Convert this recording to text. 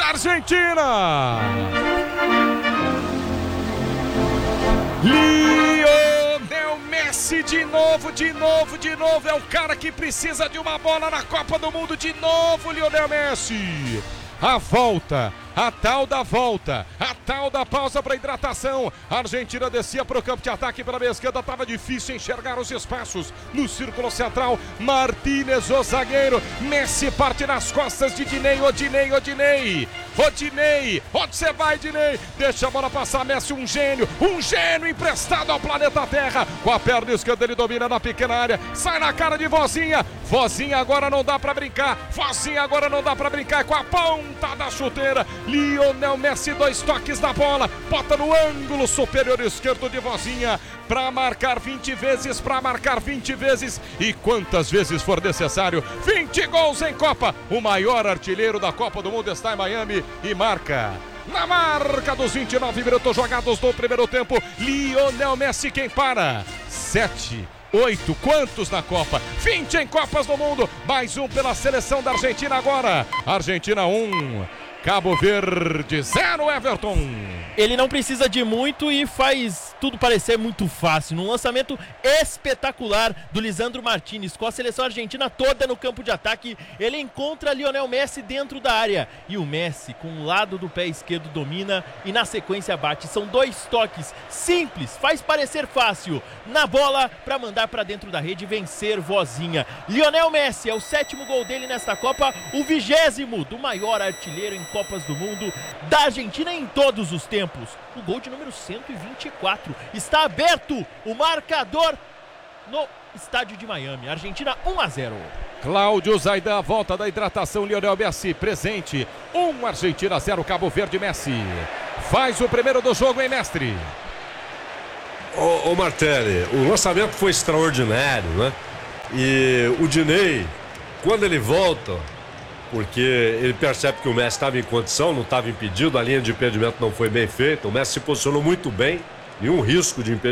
Argentina. Lionel Messi de novo, é o cara que precisa de uma bola na Copa do Mundo de novo, Lionel Messi. A volta, a tal da volta, a tal da pausa para hidratação. A Argentina descia para o campo de ataque pela meia esquerda, estava difícil enxergar os espaços. No círculo central, Martínez, o zagueiro. Messi parte nas costas de Diney, Odinei. Odinei, onde você vai, Diney? Deixa a bola passar, Messi, um gênio emprestado ao planeta Terra. Com a perna esquerda ele domina na pequena área, sai na cara de Vozinha. Vozinha agora não dá para brincar, com a ponta da chuteira. Lionel Messi, 2 toques da bola, bota no ângulo superior esquerdo de Vozinha para marcar 20 vezes, e quantas vezes for necessário. 20 gols em Copa. O maior artilheiro da Copa do Mundo está em Miami e marca. Na marca dos 29 minutos jogados do primeiro tempo, Lionel Messi, quem para? 7, 8, quantos na Copa? 20 em Copas do Mundo, mais um pela seleção da Argentina agora. Argentina 1, Cabo Verde 0, Everton. Ele não precisa de muito e faz tudo parecer muito fácil. Num lançamento espetacular do Lisandro Martínez, com a seleção argentina toda no campo de ataque, ele encontra Lionel Messi dentro da área. E o Messi, com o lado do pé esquerdo, domina e na sequência bate. São 2 toques simples, faz parecer fácil. Na bola para mandar para dentro da rede e vencer Vozinha. Lionel Messi é o 7º gol dele nesta Copa, o 20º do maior artilheiro em Copas do Mundo da Argentina em todos os tempos. O gol de número 124. Está aberto o marcador no estádio de Miami. Argentina 1-0. Cláudio Zaidan, volta da hidratação. Lionel Messi presente. 1, Argentina 0, Cabo Verde. Messi faz o primeiro do jogo, hein, mestre? Ô Martelli, o lançamento foi extraordinário, né? E o Diney, quando ele volta, porque ele percebe que o Messi estava em condição, não estava impedido, a linha de impedimento não foi bem feita, o Messi se posicionou muito bem, nenhum risco de impedimento.